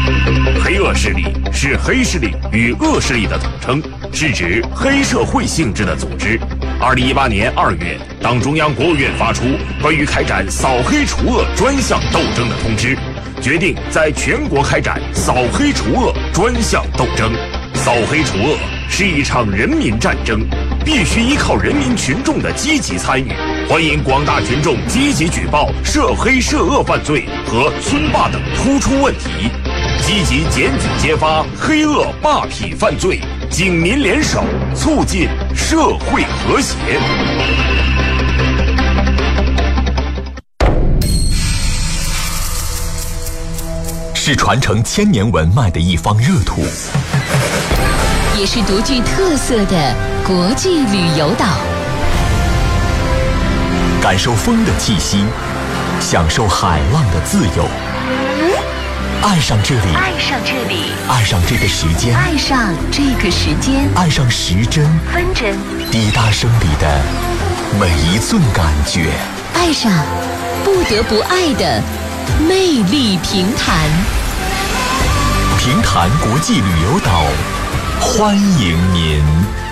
黑恶势力是黑势力与恶势力的统称，是指黑社会性质的组织。2018年2月，党中央、国务院发出关于开展扫黑除恶专项斗争的通知，决定在全国开展扫黑除恶专项斗争。扫黑除恶是一场人民战争，必须依靠人民群众的积极参与。欢迎广大群众积极举报涉黑涉恶犯罪和村霸等突出问题，积极检举揭发黑恶霸痞犯罪，警民联手，促进社会和谐。 是传承千年文脉的一方热土， 也是独具特色的国际旅游岛。 感受风的气息，享受海浪的自由，爱上这里， 爱上这里， 爱上这个时间， 爱上这个时间， 爱上时针分针， 滴答声里的每一寸感觉， 爱上不得不爱的魅力平潭。 平潭国际旅游岛，欢迎您。